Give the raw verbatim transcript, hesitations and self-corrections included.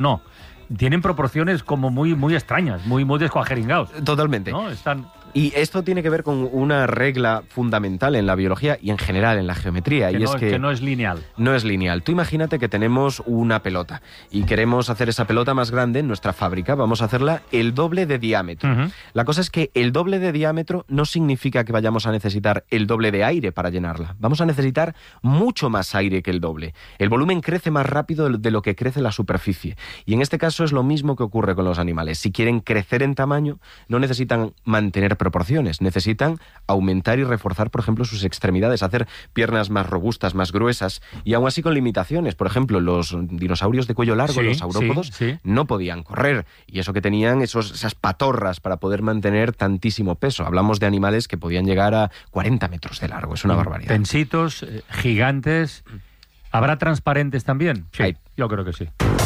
no. Tienen proporciones como muy, muy extrañas, muy, muy descuajeringados. Totalmente. ¿No? Están... Y esto tiene que ver con una regla fundamental en la biología y en general en la geometría. Que y no, es que, que no es lineal. No es lineal. Tú imagínate que tenemos una pelota y queremos hacer esa pelota más grande en nuestra fábrica. Vamos a hacerla el doble de diámetro. Uh-huh. La cosa es que el doble de diámetro no significa que vayamos a necesitar el doble de aire para llenarla. Vamos a necesitar mucho más aire que el doble. El volumen crece más rápido de lo que crece la superficie. Y en este caso es lo mismo que ocurre con los animales. Si quieren crecer en tamaño, no necesitan mantener proporciones. Necesitan aumentar y reforzar, por ejemplo, sus extremidades, hacer piernas más robustas, más gruesas, y aún así con limitaciones. Por ejemplo, los dinosaurios de cuello largo, sí, los saurópodos, sí, sí. no podían correr, y eso que tenían esos, esas patorras para poder mantener tantísimo peso. Hablamos de animales que podían llegar a cuarenta metros de largo, es una barbaridad. Tensitos, eh, gigantes. ¿Habrá transparentes también? Sí, Hay. Yo creo que sí.